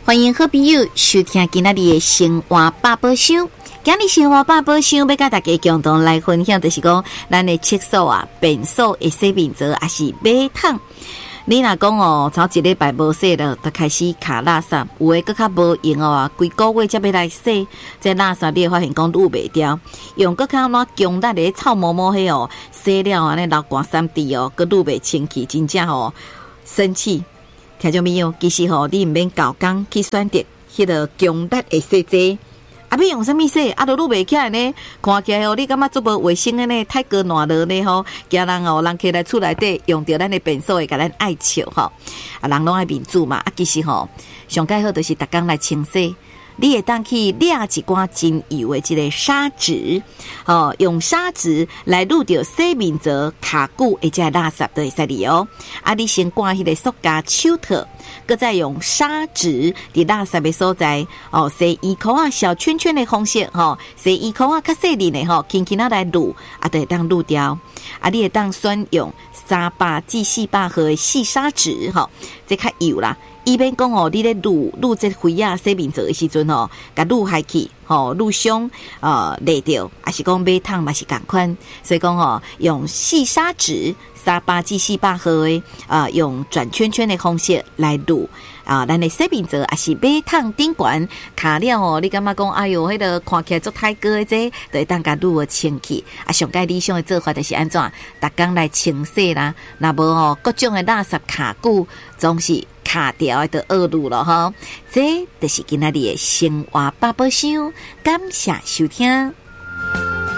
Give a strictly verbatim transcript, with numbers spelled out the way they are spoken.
欢迎好朋友收听今仔日的生活百宝箱。今日生活百宝箱要甲大家共同来分享，就是讲咱的厕所啊、便所的洗面槽还是马桶。你若讲哦，头一礼拜无洗了，就开始卡垃圾，有诶搁较无用哦，规个月才要来洗，这垃圾你会发现讲撸袂掉，用搁较哪强力的臭毛毛迄哦，洗了安尼流汗三滴哦，搁撸袂清气，真正哦生气。听众朋友，其实吼、哦，你毋免搞工去选择迄个强力的洗剂。啊，要用啥物洗？啊，都撸袂起来呢。看起来哦，你感觉做无卫生的呢？太过烂了呢吼，惊人哦，人起来厝内底用着咱的便所会甲咱爱笑吼。啊，人拢爱面子嘛。啊，其实吼、哦，上介好就是逐工来清洗。你会当去掠一寡真油的这个砂纸，哦，用砂纸来撸掉洗面槽卡骨的这垃圾都会使利哦。啊，你先挂迄个塑胶手套，搁再用砂纸伫垃圾的所在，哦，洗衣裤啊小圈圈的方式，吼、哦，洗衣裤啊较细腻的吼，轻轻啊来撸，啊，就会当撸掉。啊，你会当选用三百至四百毫的细砂纸，吼、哦，这较油啦。伊免讲哦，你咧撸撸这灰啊洗面槽的时阵哦，甲撸下去，吼撸伤呃裂掉，还是讲马桶嘛是共款，所以讲哦，用细砂纸三百至四百毫的啊、呃，用转圈圈的方式来撸啊，咱的洗面槽还是马桶顶悬卡了哦，你感觉讲哎哟，迄、那个看起来做太高的这，就会当甲撸个清气啊，上界理想的做法就是安怎，逐工来清洗啦，若无哦各种的垃圾卡骨总是。卡掉的恶路了哈，这就是今仔日的生活百宝箱，感谢收听。